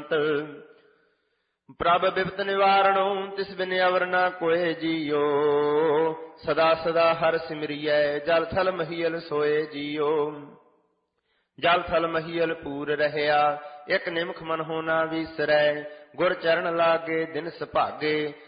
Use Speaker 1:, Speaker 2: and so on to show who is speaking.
Speaker 1: ਅੰਤ। ਪ੍ਰਭ ਬਿਪਤ ਨਿਵਾਰਣੋ ਤਿਸ ਬਿਨ ਅਵਰ ਨਾ ਕੋਇ ਜੀਓ। ਸਦਾ ਸਦਾ ਹਰਿ ਸਿਮਰਿਐ ਜਲ ਥਲ ਮਹੀਲ ਸੋਏ ਜੀਓ। ਜਲ ਥਲ ਮਹੀਲ ਪੂਰ ਰਹਿਆ ਇਕ ਨਿਮਖ ਮਨ ਹੋ ਨਾ ਵੀਸਰੈ। ਗੁਰ ਚਰਨ ਲਾਗੇ ਦਿਨ ਸੁਭਾਗੇ